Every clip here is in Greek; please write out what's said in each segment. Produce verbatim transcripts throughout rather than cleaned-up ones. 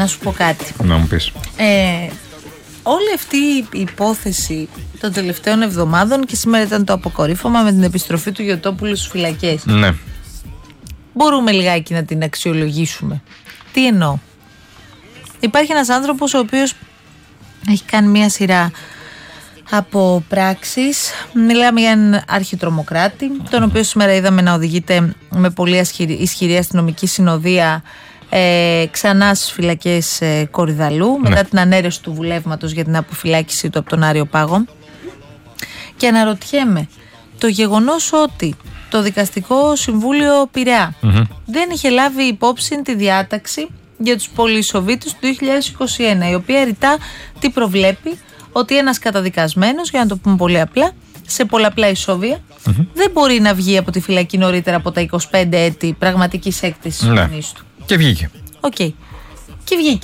να σου πω κάτι. Να μου πεις. Ε, όλη αυτή η υπόθεση των τελευταίων εβδομάδων, και σήμερα ήταν το αποκορύφωμα με την επιστροφή του Γιωτόπουλου στις φυλακές. Ναι. Μπορούμε λιγάκι να την αξιολογήσουμε. Τι εννοώ? Υπάρχει ένας άνθρωπος ο οποίος έχει κάνει μια σειρά από πράξεις. Μιλάμε για έναν αρχιτρομοκράτη, τον οποίο σήμερα είδαμε να οδηγείται με πολύ ισχυρή αστυνομική συνοδεία ε, ξανά στις φυλακές ε, Κορυδαλού, ναι, μετά την ανέρεση του βουλεύματος για την αποφυλάκησή του από τον Άριο Πάγο. Και αναρωτιέμαι, το γεγονός ότι το Δικαστικό Συμβούλιο Πειραιά mm-hmm. δεν είχε λάβει υπόψη τη διάταξη για τους πολυσοβίτους του δύο χιλιάδες είκοσι ένα, η οποία ρητά τι προβλέπει? Ότι ένας καταδικασμένος, για να το πούμε πολύ απλά, σε πολλαπλά ισόβια, mm-hmm. δεν μπορεί να βγει από τη φυλακή νωρίτερα από τα είκοσι πέντε έτη πραγματικής έκτησης ναι. ποινής του. Και βγήκε. Οκ. Okay. Και βγήκε.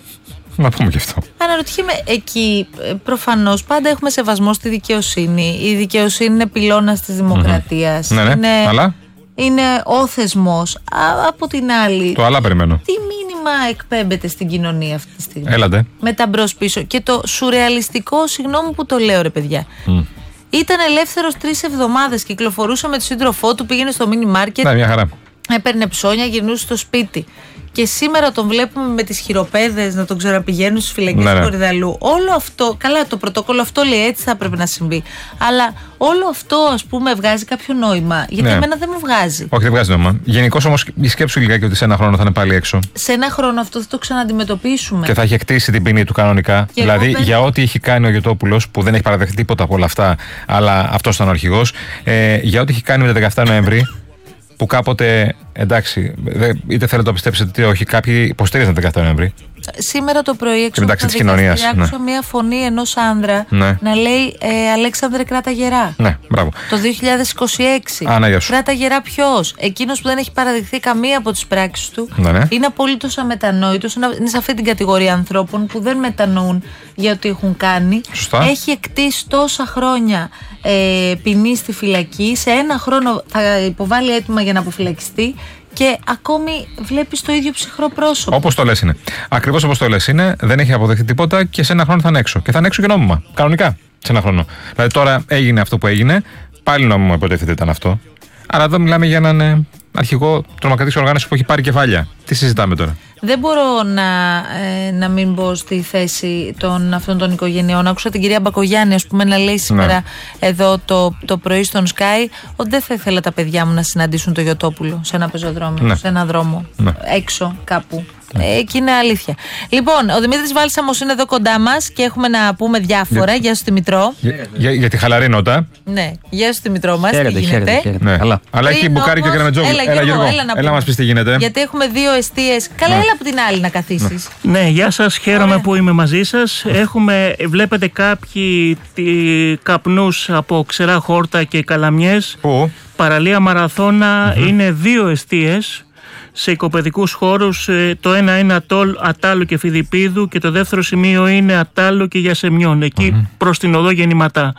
Να πούμε και αυτό. Αναρωτιέμαι, εκεί προφανώς πάντα έχουμε σεβασμό στη δικαιοσύνη. Η δικαιοσύνη είναι πυλώνας της δημοκρατίας. Mm-hmm. Ναι, ναι. Είναι, αλλά... είναι ο θεσμός. Α, από την άλλη, το άλλα περιμένω. Τι μήνυμα εκπέμπεται στην κοινωνία αυτή τη στιγμή? Έλατε. Με τα μπρος πίσω. Και το σουρεαλιστικό, συγγνώμη που το λέω ρε παιδιά, mm. ήταν ελεύθερος τρεις εβδομάδες, κυκλοφορούσε με τον σύντροφό του, πήγαινε στο μίνι μάρκετ. Ναι, μια χαρά. Έπαιρνε ψώνια, γυρνούσε στο σπίτι. Και σήμερα τον βλέπουμε με τις χειροπέδες να τον ξαναπηγαίνουν στις φυλακές ναι, του Κορυδαλού. Όλο αυτό, καλά, το πρωτόκολλο αυτό λέει έτσι θα πρέπει να συμβεί. Αλλά όλο αυτό, ας πούμε, βγάζει κάποιο νόημα. Γιατί ναι. εμένα δεν μου βγάζει. Όχι, δεν βγάζει νόημα. Γενικώς όμως, σκέψου λιγάκι ότι σε ένα χρόνο θα είναι πάλι έξω. Σε ένα χρόνο αυτό θα το ξαναντιμετωπίσουμε. Και θα έχει εκτίσει την ποινή του κανονικά. Και δηλαδή, πέρα... για ό,τι έχει κάνει ο Γιωτόπουλος, που δεν έχει παραδεχτεί τίποτα από όλα αυτά, αλλά αυτός ήταν ο αρχηγός, ε, για ό,τι έχει κάνει με τα δεκαεφτά Νοέμβρη. Που κάποτε, εντάξει, είτε θέλετε να το πιστέψετε είτε όχι, κάποιοι υποστήριζαν την δεκαεφτά Νοέμβρη. Σήμερα το πρωί έξω από τα δικαστήρια άκουσα μια φωνή ενός άνδρα ναι. να λέει ε, Αλέξανδρε, κράτα γερά. Ναι, μπράβο. Το δύο χιλιάδες είκοσι έξι. Άνα, κράτα γερά ποιος? Εκείνος που δεν έχει παραδειχθεί καμία από τις πράξεις του. Ναι, ναι. Είναι απολύτως αμετανόητος. Είναι σε αυτή την κατηγορία ανθρώπων που δεν μετανοούν για ό,τι έχουν κάνει. Σωστά. Έχει εκτίσει τόσα χρόνια ε, ποινή στη φυλακή. Σε ένα χρόνο θα υποβάλει έτοιμα για να αποφυλακιστεί. Και ακόμη βλέπεις το ίδιο ψυχρό πρόσωπο. Όπως το λες είναι. Ακριβώς όπως το λες είναι. Δεν έχει αποδεχτεί τίποτα και σε ένα χρόνο θα είναι έξω. Και θα είναι έξω και νόμιμα. Κανονικά. Σε ένα χρόνο. Δηλαδή τώρα έγινε αυτό που έγινε. Πάλι νόμιμα υποτίθεται ήταν αυτό. Αλλά εδώ μιλάμε για έναν ε, αρχηγό τρομοκρατικής οργάνωσης που έχει πάρει κεφάλια. Τι συζητάμε τώρα? Δεν μπορώ να, ε, να μην μπω στη θέση των, αυτών των οικογενειών. Άκουσα την κυρία Μπακογιάννη, ας πούμε, να λέει σήμερα ναι. εδώ το, το πρωί στον Sky ότι δεν θα ήθελα τα παιδιά μου να συναντήσουν το Γιωτόπουλο σε ένα πεζοδρόμιο, ναι. σε ένα δρόμο, ναι. έξω κάπου. Ναι. Ε, εκεί είναι αλήθεια. Λοιπόν, ο Δημήτρης Βάλσαμος είναι εδώ κοντά μας και έχουμε να πούμε διάφορα. Για, Γεια σου Δημητρό. Για, για, για τη χαλαρή νότα. Ναι, γεια σου Δημητρό μας. Χαίρετε, τι γίνεται? χαίρετε, χαίρετε. Ναι. Αλλά, αλλά έχει μπουκάρει και ο Γκραμετζόγλου. Έλα, έλα, Γιώργο, έλα, έλα μας πεις τι γίνεται. Γιατί έχουμε δύο εστίες. Καλά, ναι. έλα από την άλλη να καθίσεις. Ναι, ναι γεια σας, χαίρομαι Ωραία. που είμαι μαζί σας. Έχουμε, βλέπετε κάποιοι τι, καπνούς από ξερά χόρτα και καλαμιές. Πού? Παραλία Μαραθώνα mm-hmm. είναι δύο εστίες σε οικοπαιδικούς χώρους. Το ένα είναι Ατόλ, Ατάλου και Φιδιπίδου και το δεύτερο σημείο είναι Ατάλου και Γιασεμιών, εκεί mm-hmm. προς την οδό Γεννηματά.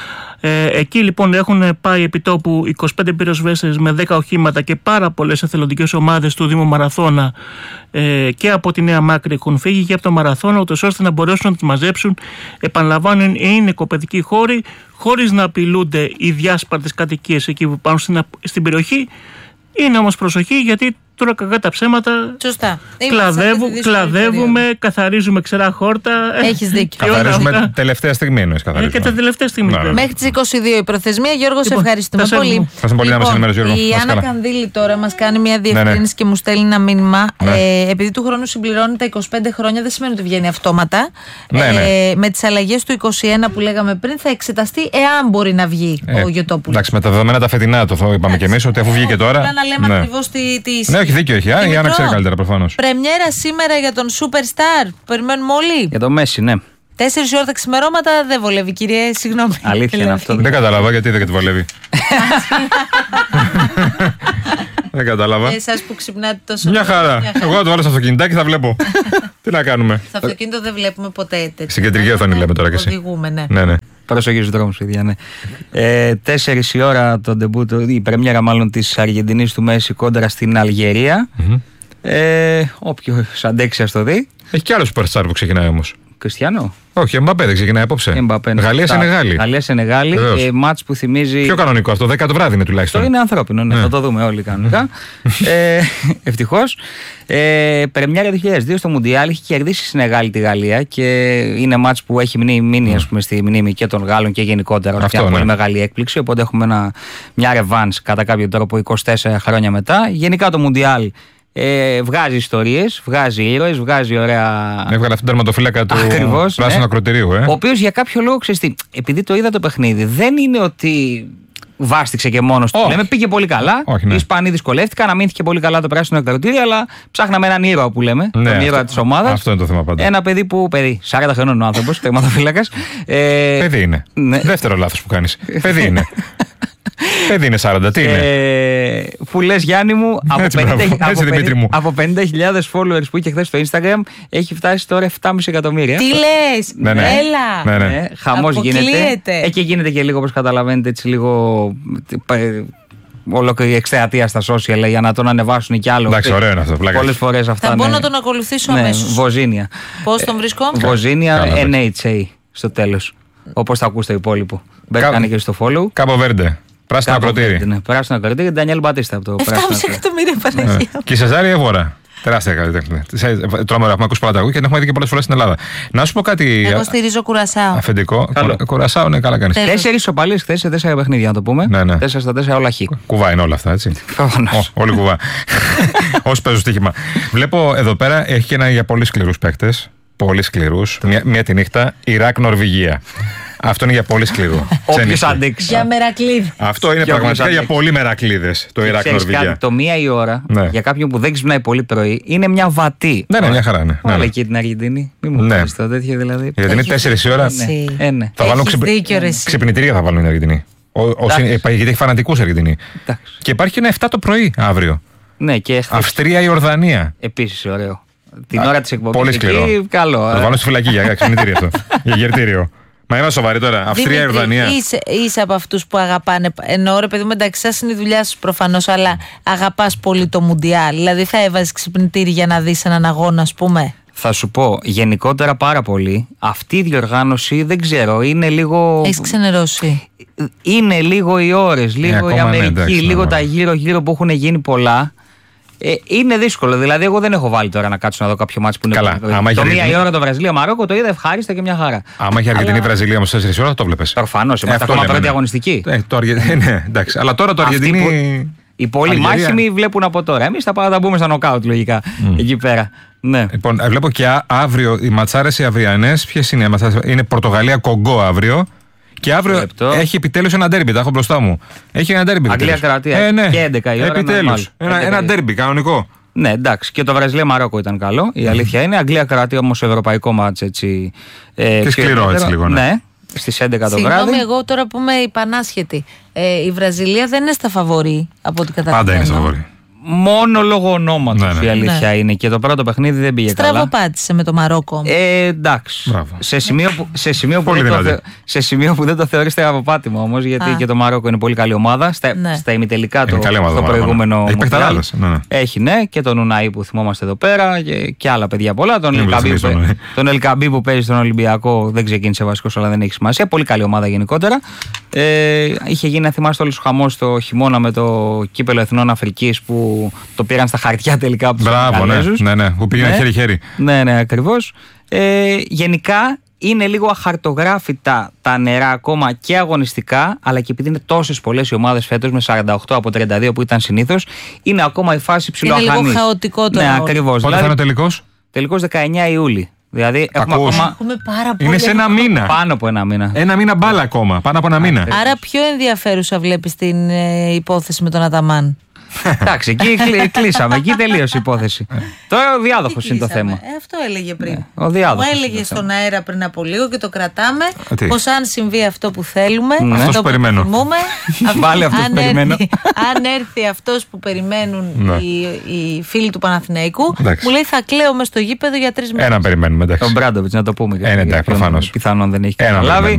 Ε, εκεί λοιπόν έχουν πάει επί τόπου είκοσι πέντε πυροσβέστες με δέκα οχήματα και πάρα πολλές εθελοντικές ομάδες του Δήμου Μαραθώνα ε, και από τη Νέα Μάκρη έχουν φύγει και από το Μαραθώνα, ούτως ώστε να μπορέσουν να τις μαζέψουν. Επαναλαμβάνω, είναι οικοπαιδικοί χώροι, χωρίς να απειλούνται οι διάσπαρτες κατοικίες εκεί που πάνε στην, στην περιοχή. Είναι όμως προσοχή, γιατί τώρα κακά τα ψέματα. Σωστά. Κλαδεύου, κλαδεύουμε, περίοδο. καθαρίζουμε ξερά χόρτα. Έχεις δίκιο. Καθαρίζουμε τελευταία στιγμή, εννοείς καθαρίζουμε. Και τα τελευταία στιγμή. Ναι, ναι. Μέχρι τις είκοσι δύο η προθεσμία. Γιώργο, σε λοιπόν, ευχαριστούμε θα πολύ. Ευχαριστούμε πολύ να μας ενημερώσει, Γιώργο. Η Άννα Κανδύλη τώρα μας κάνει μια διευκρίνηση ναι, ναι. και μου στέλνει ένα μήνυμα. Ναι. Ε, επειδή του χρόνου συμπληρώνει τα είκοσι πέντε χρόνια, δεν σημαίνει ότι βγαίνει αυτόματα. Ναι, ναι. Ε, με τις αλλαγές του είκοσι ένα που λέγαμε πριν, θα εξεταστεί εάν μπορεί να βγει ε, ο Γιωτόπουλος. Εντάξει, με τα δεδομένα τα φετινά το είπαμε κι εμείς ότι αφού βγήκε τώρα. Απλά να λέμε ακριβώς τι. Ναι, όχι δίκιο έχει. Η Άννα ξέρει καλύτερα προφανώς. Πρεμιέρα σήμερα για τον Superstar. Περιμένουμε όλοι. Για το Μέση, ναι. Τέσσερις ώρα τα ξημερώματα δεν βολεύει, κύριε. Συγγνώμη. Αλήθεια είναι αυτό. Δεν κατάλαβα γιατί δεν τη βολεύει. Δεν κατάλαβα. Εσάς που ξυπνάτε τόσο. Μια χαρά. Εγώ θα το βάλω στο αυτοκινητάκι και θα βλέπω. Τι να κάνουμε. Στο αυτοκίνητο δεν βλέπουμε ποτέ τέτοιο. Στην κεντρική οθόνη λέμε τώρα κι εσύ. Οδηγούμε, ναι. Ναι, ναι. Προσοχή στους δρόμους, παιδιά, ναι. Ε, τέσσερις η ώρα το ντεμπούτο, η πρεμιέρα μάλλον της Αργεντινής του Μέση κόντρα στην Αλγερία. Mm-hmm. Ε, Όποιος αντέξει ας το δει. Έχει κι άλλο superstar που ξεκινάει όμως. Κριστιανό. Όχι, Εμπαπέ δεν ξεκινάει απόψε. Γαλλία-Σενεγάλη. Γαλλία-Σενεγάλη. Ε, μάτς που θυμίζει. Πιο κανονικό αυτό, δέκα το βράδυ είναι τουλάχιστον. Αυτό είναι ανθρώπινο, ναι, ναι. Θα το δούμε όλοι κανονικά. ε, Ευτυχώς. Ε, Πρεμιέρα δύο χιλιάδες δύο στο Μουντιάλ, έχει κερδίσει η Σενεγάλη τη Γαλλία και είναι μάτς που έχει μείνει ας πούμε, στη μνήμη και των Γάλλων και γενικότερα. Αυτή είναι πολύ μεγάλη έκπληξη. Οπότε έχουμε ένα, μια ρεβάνς κατά κάποιο τρόπο είκοσι τέσσερα χρόνια μετά. Γενικά το Μουντιάλ. Ε, βγάζει ιστορίες, βγάζει ήρωες, βγάζει ωραία. Έβγαλε αυτόν τον τερματοφύλακα του πράσινου ναι. ακροτηρίου. Ε. Ο οποίος για κάποιο λόγο, ξέρεις τι, επειδή το είδα το παιχνίδι, δεν είναι ότι βάστηξε και μόνος του. Λέμε πήγε πολύ καλά. Όχι, ναι. Οι Ισπανοί δυσκολεύτηκαν, αμήνθηκε πολύ καλά το πράσινο ακροτήριο, αλλά ψάχναμε έναν ήρωα που λέμε. Ναι, τον ήρωα της ομάδας. Αυτό είναι το θέμα πάντα. Ένα παιδί που. Παιδί, σαράντα χρονών ο άνθρωπος, τερματοφύλακας. Ε, παιδί είναι. Ναι. Δεύτερο λάθος που κάνεις. Παιδί είναι. Παιδί είναι σαράντα, τι είναι. Ε, που λες Γιάννη μου, από, έτσι, πενήντα, έτσι, από, πενήντα, μου. από πενήντα χιλιάδες followers που είχε χθες στο Instagram, έχει φτάσει τώρα επτά κόμμα πέντε εκατομμύρια. Τι λες, ναι, ναι. έλα. Ναι, ναι. Ε, χαμός γίνεται. Ε, και γίνεται και λίγο, όπως καταλαβαίνετε, έτσι λίγο. Ολόκληρη εκστρατεία στα social για να τον ανεβάσουν κι άλλο. Εντάξει, ωραίο είναι αυτό. Πολλές φορές αυτά. Θα μπορώ ναι. να τον ακολουθήσω ναι, αμέσως. Βοζίνια. Πώς τον βρίσκω? Βοζίνια εν έιτς έι στο τέλος. Όπως θα ακούσετε το υπόλοιπο. Μπαίνετε και στο follow. Κάπο Βέρντε. Πράσινο ακροτήρι. Ναι, πράσινο ακροτήρι και Ντανιέλ Μπατίστα από το πράσινο. επτά κόμμα πέντε εκατομμύρια Παναγία. Και η Σεζάρη Εύωρα. Τεράστια καλλιτέχνη. Τρομερά, έχουμε ακούσει πολλά τραγούδια και την έχουμε δει και πολλές φορές στην Ελλάδα. Να σου πω κάτι. Εγώ στηρίζω Κουρασάο. Αφεντικό. Κουρασάο, ναι, καλά κάνεις. Τέσσερις σοπαλίες χθες σε τέσσερα παιχνίδια, να το πούμε. Ναι, ναι. Τέσσερα στα τέσσερα όλα χ. Κουβά είναι όλα αυτά, έτσι. Όλοι κουβά. Όσοι παίζουν στοίχημα. Βλέπω εδώ πέρα έχει και ένα για πολύ σκληρούς παίκτες. Πολύ σκληρούς. Μια, μια τη νύχτα Ιράκ-Νορβηγία. Αυτό είναι για πολύ σκληρό. Όποιος αντέξει. Για μερακλείδες. Αυτό είναι πραγματικά για πολύ μερακλείδες το Ιράκ-Νορβηγία. Το μία η ώρα ναι. για κάποιον που δεν ξυπνάει πολύ πρωί είναι μια βατή. Ναι, ναι, μια χαρά. Ναι. Όλα εκεί την Αργεντινή. Μην μου πεις το τέτοιο δηλαδή. Γιατί είναι τέσσερις η ώρα. Ε, ναι. Θα βάλουν ξυπνητήρια θα βάλουν την Αργεντινή. Γιατί έχει φανατικούς Αργεντινή. Και υπάρχει και ένα επτά το πρωί αύριο. Αυστρία-Ιορδανία. Επίσης ωραίο. Την ώρα της εκπομπής. Πολύ σκληρό. Καλό. Θα βάλω στη φυλακή για ξυπνητήρια αυτό. Για γερτήριο. Μα είμαι σοβαρή τώρα. Αυστρία, Ιορδανία. Είσαι, είσαι από αυτούς που αγαπάνε. Εννοώ ρε παιδί μου, εντάξει, σας είναι η δουλειά σου προφανώς, αλλά αγαπάς πολύ το Μουντιάλ. Δηλαδή θα έβαζες ξυπνητήρι για να δεις έναν αγώνα, ας πούμε. Θα σου πω γενικότερα πάρα πολύ. Αυτή η διοργάνωση δεν ξέρω, είναι λίγο. Έχεις ξενερώσει. Είναι λίγο οι ώρες, λίγο η Αμερική, ναι, εντάξει, λίγο ναι, τα γύρω-γύρω που έχουν γίνει πολλά. Ε, είναι δύσκολο. Δηλαδή, εγώ δεν έχω βάλει τώρα να κάτσω να δω κάποιο μάτσο που είναι. Καλά. Πολύ... Το μία η ώρα το Βραζιλία-Μαρόκο το είδα ευχάριστα και μια χαρά. Άμα είχε Αργεντινή-Βραζιλία όμω τέσσερις ώρα θα το βλέπεις. Προφανώς. Είμαστε ακόμα πρώτη αγωνιστική. Ε, το Αργε... ναι, εντάξει. Αλλά τώρα το Αργεντινή. Που... Οι πολύ μάχημοι βλέπουν από τώρα. Εμείς θα πάμε να τα μπούμε στα νοκάουτ λογικά mm. εκεί πέρα. Ναι. Λοιπόν, βλέπω και αύριο οι ματσάρες οι αυριανές. Ποιες είναι οι ματσάρες? Είναι Πορτογαλία-Κογκό αύριο. Και αύριο λεπτό. Έχει επιτέλους ένα ντέρμπι, τα έχω μπροστά μου. Έχει ένα ντέρμπι. Αγγλία-Κροατία. Ε, ναι. Και έντεκα η ώρα. Επιτέλους. Ένα, ένα ντέρμπι κανονικό. Ναι, εντάξει. Και το Βραζιλία-Μαρόκο ήταν καλό. Η αλήθεια είναι. Αγγλία-Κροατία όμως ευρωπαϊκό μάτς έτσι. Ε, και σκληρό έτσι λίγο. Ναι. ναι. Στις έντεκα το βράδυ. Συγγνώμη, εγώ τώρα που είμαι υπανάσχετη. Ε, η Βραζιλία δεν είναι στα φαβορί από ό,τι καταλαβαίνω. Πάντα είναι στα φαβορί. Μόνο λόγω ονόματος ναι, ναι. η αλήθεια ναι. είναι. Και το πρώτο παιχνίδι δεν πήγε καλά. Στραβοπάτησε με το Μαρόκο. Ε, εντάξει. Σε σημείο, που, σε, σημείο που δεν το, σε σημείο που δεν το θεωρεί στραβοπάτημα όμως, γιατί Α. και το Μαρόκο είναι πολύ καλή ομάδα. Στα, ναι. στα ημιτελικά το, το προηγούμενο. Έχει παίχτη άλλος. Ναι, ναι. Έχει, ναι. Και τον Ουναή που θυμόμαστε εδώ πέρα και, και άλλα παιδιά πολλά. Τον Ελκαμπή που παίζει στον Ολυμπιακό δεν ξεκίνησε βασικός, αλλά δεν έχει σημασία. Πολύ καλή ομάδα γενικότερα. Ε, είχε γίνει, να θυμάστε όλους, ο χαμός το χειμώνα με το κύπελο Εθνών Αφρικής που το πήραν στα χαρτιά τελικά από τους Γαλλέζους. Ναι, ναι, που πήγαινε ναι. χέρι-χέρι. Ναι, ναι, ακριβώς. Ε, γενικά είναι λίγο αχαρτογράφητα τα νερά ακόμα και αγωνιστικά, αλλά και επειδή είναι τόσες πολλές οι ομάδες φέτος με σαράντα οκτώ από τριάντα δύο που ήταν συνήθως, είναι ακόμα η φάση ψηλοαχανής. Είναι λίγο χαοτικό το ναι, ακριβώς. Πότε δηλαδή, θα είναι ο τελικός? Τελικός δεκαεννέα Ιούλη. Δηλαδή έχουμε ακόμα... έχουμε πάρα πολύ. Είναι σε ένα μήνα. Πάνω από ένα μήνα. Ένα μήνα μπάλα ακόμα. Πάνω από ένα μήνα. Άρα πιο ενδιαφέρουσα βλέπεις την ε, υπόθεση με τον Αταμάν. Εντάξει, εκεί κλείσαμε. Εκεί τελείωσε η υπόθεση. Τώρα ο διάδοχος είναι το θέμα. Ε, αυτό έλεγε πριν. Ναι, ο διάδοχος. Μου έλεγε στον αέρα πριν από λίγο και το κρατάμε. Πως αν συμβεί αυτό που θέλουμε, ναι. αυτό αυτός που περιμένω. επιθυμούμε, Βάλε αυτός αν, περιμένω. έρθει, αν έρθει αυτός που περιμένουν ναι. οι, οι φίλοι του Παναθηναϊκού, εντάξει. μου λέει θα κλαίω μες στο γήπεδο για τρεις μήνες. Έναν περιμένουμε. Εντάξει. Τον Μπράντοβιτς, να το πούμε. Ε, εντάξει, προφανώς. Πιθανόν δεν έχει καταλάβει.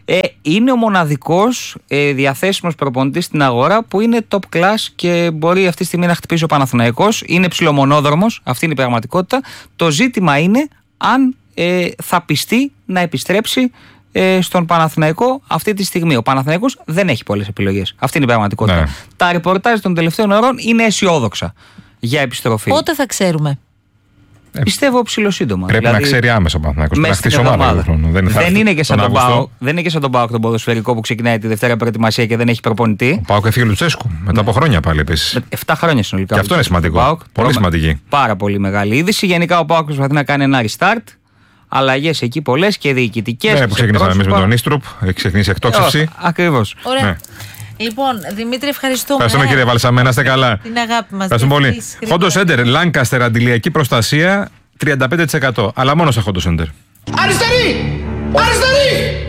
Ε, είναι ο μοναδικός ε, διαθέσιμος προπονητής στην αγορά που είναι top class και μπορεί αυτή τη στιγμή να χτυπήσει ο Παναθηναϊκός. Είναι ψιλομονόδρομος, αυτή είναι η πραγματικότητα. Το ζήτημα είναι αν ε, θα πιστεί να επιστρέψει ε, στον Παναθηναϊκό αυτή τη στιγμή. Ο Παναθηναϊκός δεν έχει πολλές επιλογές. Αυτή είναι η πραγματικότητα. Ναι. Τα ρεπορτάζ των τελευταίων ώρων είναι αισιόδοξα για επιστροφή. Πότε θα ξέρουμε? Ε, Πιστεύω ψιλοσύντομα. Πρέπει δηλαδή, να ξέρει άμεσα ο Παναθηναϊκός. Μέσα στην εβδομάδα. Δεν, δεν, είναι και σαν τον ΠΑΟΚ, δεν είναι και σαν τον ΠΑΟΚ τον ποδοσφαιρικό που ξεκινάει τη Δευτέρα προετοιμασία και δεν έχει προπονητή. Ο ΠΑΟΚ έφυγε Λουτσέσκου μετά από χρόνια πάλι επίσης. Εφτά χρόνια συνολικά. Και αυτό είναι σημαντικό. ΠΑΟΚ, πολύ σημαντική. Πάρα πολύ μεγάλη είδηση. Γενικά ο ΠΑΟΚ προσπαθεί να κάνει ένα restart. Αλλαγές εκεί πολλές και διοικητικές. Ναι, που ξεκινήσαμε εμείς με τον Ίστρουπ. Έχει ξεκινήσει εκτόξευση. Ακριβώς. Ωραία. Λοιπόν, Δημήτρη, ευχαριστούμε. Ευχαριστούμε κύριε Βαλσαμέ, να είστε καλά. Την αγάπη μας. Ευχαριστούμε πολύ. Χόντο Σέντερ, Λάνκαστερ, αντιλιακή προστασία τριάντα πέντε τοις εκατό. Αλλά μόνο σε Χόντο Σέντερ. Αριστερή! Αριστερή!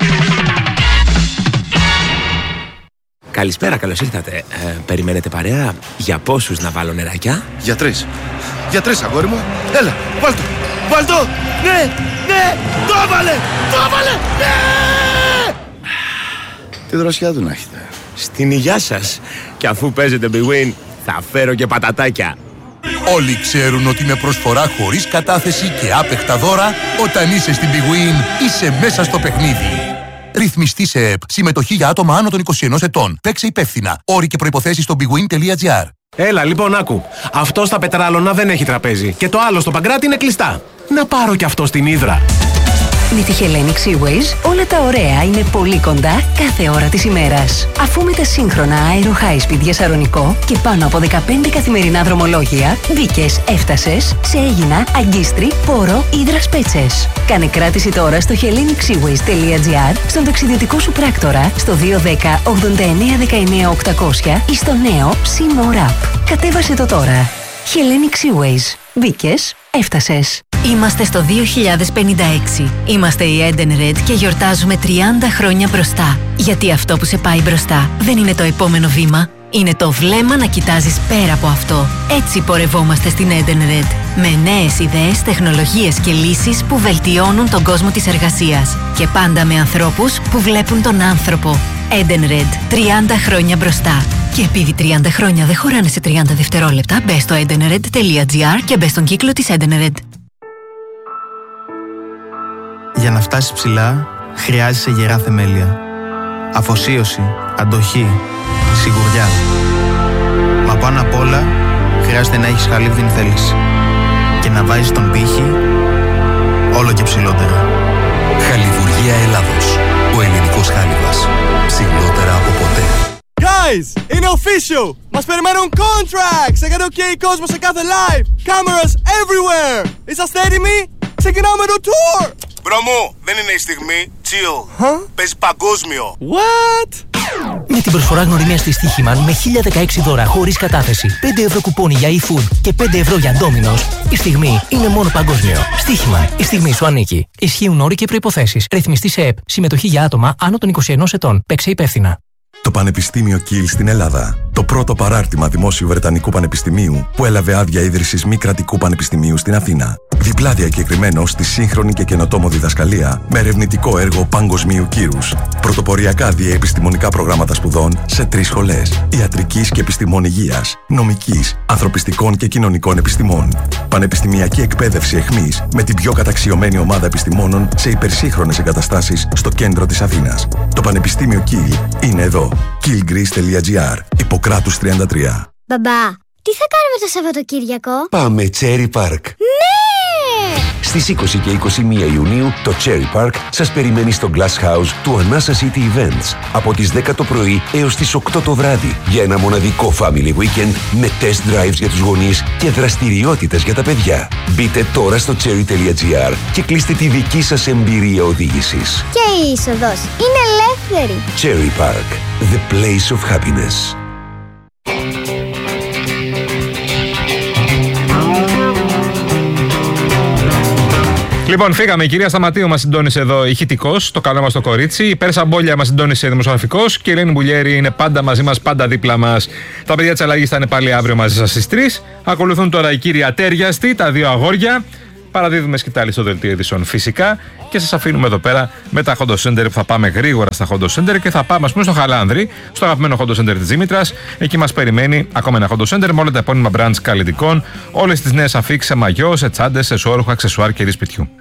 Καλησπέρα, καλώς ήρθατε. Ε, περιμένετε παρέα για πόσους να βάλω νεράκια? Για τρεις. Για τρεις, αγόρι μου. Έλα, βάλ' το. Βάλ' το. Ναι, ναι, το έβαλε, το έβαλε, ναι! Τι δροσιά του να έχετε. Στην υγειά σας. Και αφού παίζετε Big Win, θα φέρω και πατατάκια. Όλοι ξέρουν ότι με προσφορά χωρίς κατάθεση και άπεχτα δώρα, όταν είσαι στην Big Win, είσαι μέσα στο παιχνίδι. Ρυθμιστή σε ΕΠ. Συμμετοχή για άτομα άνω των είκοσι ενός ετών. Παίξε υπεύθυνα. Όροι και προϋποθέσεις στο bigwin τελεία gr. Έλα, λοιπόν, άκου. Αυτό στα Πετράλωνα δεν έχει τραπέζι. Και το άλλο στο Παγκράτη είναι κλειστά. Να πάρω κι αυτό στην Ύδρα. Με τη Hellenic Seaways όλα τα ωραία είναι πολύ κοντά κάθε ώρα της ημέρας. Αφού με τα σύγχρονα Aero High Speed για Σαρονικό και πάνω από δεκαπέντε καθημερινά δρομολόγια, μπήκες, έφτασες σε Αίγινα, Αγκίστρι, Πόρο, Ύδρας Πέτσες. Κάνε κράτηση τώρα στο hellenic seaways τελεία gr, στον ταξιδιωτικό σου πράκτορα, στο δύο ένα μηδέν ογδόντα εννέα δεκαεννέα οκτακόσια ή στο νέο SeaMore App. Κατέβασε το τώρα. Hellenic Seaways. Μπήκες, έφτασες. Είμαστε στο δύο χιλιάδες πενήντα έξι. Είμαστε η Edenred και γιορτάζουμε τριάντα χρόνια μπροστά. Γιατί αυτό που σε πάει μπροστά δεν είναι το επόμενο βήμα. Είναι το βλέμμα να κοιτάζεις πέρα από αυτό. Έτσι πορευόμαστε στην Edenred. Με νέες ιδέες, τεχνολογίες και λύσεις που βελτιώνουν τον κόσμο της εργασίας. Και πάντα με ανθρώπους που βλέπουν τον άνθρωπο. Edenred. τριάντα χρόνια μπροστά. Και επειδή τριάντα χρόνια δεν χωράνε σε τριάντα δευτερόλεπτα, μπες στο edenred τελεία gr και μπες στον κύκλο της Edenred. Για να φτάσεις ψηλά, χρειάζεσαι γερά θεμέλια. Αφοσίωση, αντοχή, σιγουριά. Μα πάνω απ' όλα, χρειάζεται να έχεις χαλίβδιν θέληση. Και να βάζεις τον πύχη όλο και ψηλότερα. Χαλιβουργία Ελλάδος. Ο ελληνικός χάλιβας. Ψηλότερα από ποτέ. Guys, είναι official! Μας περιμένουν contracts! Έκανε ok κόσμο σε κάθε live! Cameras everywhere! Είσαστε έτοιμοι? Ξεκινάμε το tour! Μπρο μου, δεν είναι η στιγμή. Chill. Huh? Παίζει παγκόσμιο. What? Με την προσφορά γνωριμία στη Στοίχημαν με χίλια δεκαέξι δώρα χωρίς κατάθεση, πέντε ευρώ κουπόνι για e-food και πέντε ευρώ για Domino's, η στιγμή είναι μόνο παγκόσμιο. Στοίχημαν. Η στιγμή σου ανήκει. Ισχύουν όροι και προϋποθέσεις. Ρυθμιστή σε ΕΠ. Συμμετοχή για άτομα άνω των είκοσι ενός ετών. Παίξε υπεύθυνα. Το Πανεπιστήμιο Kiel στην Ελλάδα. Το πρώτο παράρτημα Δημόσιου Βρετανικού Πανεπιστημίου που έλαβε άδεια ίδρυσης μη κρατικού πανεπιστημίου στην Αθήνα. Διπλά διακεκριμένο στη σύγχρονη και καινοτόμο διδασκαλία με ερευνητικό έργο παγκοσμίου κύρους. Πρωτοποριακά διαεπιστημονικά προγράμματα σπουδών σε τρεις σχολές. Ιατρικής και επιστημών υγείας, νομικής, ανθρωπιστικών και κοινωνικών επιστημών. Πανεπιστημιακή εκπαίδευση εχμής με την πιο καταξιωμένη ομάδα επιστημόνων σε υπερσύγχρονες εγκαταστάσεις στο κέντρο της Αθήνας. Το Πανεπιστήμιο Kiel είναι εδώ. kiel greece τελεία gr. Ιπποκράτους τριάντα τρία. Μπαμπά, τι θα κάνουμε το Σαββατοκύριακο? Πάμε Cherry Park. Ναι! Στις είκοσι και είκοσι μία Ιουνίου το Cherry Park σας περιμένει στο Glass House του Anasa City Events από τις δέκα το πρωί έως τις οκτώ το βράδυ για ένα μοναδικό family weekend με test drives για τους γονείς και δραστηριότητες για τα παιδιά. Μπείτε τώρα στο cherry τελεία gr και κλείστε τη δική σας εμπειρία οδήγησης. Και η είσοδος είναι ελεύθερη. Cherry Park, the place of happiness. Λοιπόν, φύγαμε. Η κυρία Σταματίου μας συντώνησε εδώ ηχητικός, το καλό μας το κορίτσι. Η Πέρσα Μπόλια μας συντώνησε δημοσιογραφικός. Και η Ελένη Μπουλιέρη είναι πάντα μαζί μας, πάντα δίπλα μας. Τα παιδιά της αλλαγής θα είναι πάλι αύριο μαζί σας στις τρεις. Ακολουθούν τώρα η κυρία Τέριαστη, τα δύο αγόρια. Παραδίδουμε σκητάλη στο δελτίο ειδήσεων φυσικά και σας αφήνουμε εδώ πέρα με τα Honda Center που θα πάμε γρήγορα στα Honda Center και θα πάμε, ας πούμε, στο Χαλάνδρη, στο αγαπημένο Honda Center της Δήμητρας. Εκεί μας περιμένει ακόμα ένα Honda Center με όλα τα επώνυμα brands καλλιτικών, όλες τις νέες αφίξεις σε μαγιό, σε τσάντες, σε σόρουχα, αξεσουάρ και είδη σπιτιού.